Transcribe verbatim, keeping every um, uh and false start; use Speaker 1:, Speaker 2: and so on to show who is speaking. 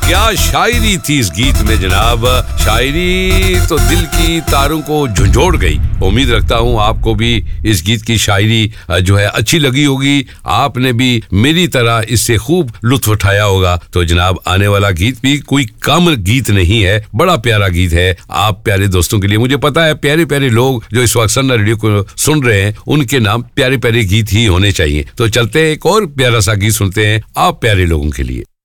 Speaker 1: क्या शायरी थी इस गीत में जनाब। शायरी तो दिल की तारों को झंझोड़ गई। उम्मीद रखता हूँ आपको भी इस गीत की शायरी जो है अच्छी लगी होगी। आपने भी मेरी तरह इससे खूब लुत्फ उठाया होगा। तो जनाब आने वाला गीत भी कोई कम गीत नहीं है, बड़ा प्यारा गीत है आप प्यारे दोस्तों के लिए। मुझे पता है प्यारे प्यारे लोग जो इस वक्त सन्ना रेडियो को सुन रहे हैं उनके नाम प्यारे प्यारे गीत ही होने चाहिए। तो चलते हैं एक और प्यारा सा गीत सुनते हैं आप प्यारे लोगों के लिए।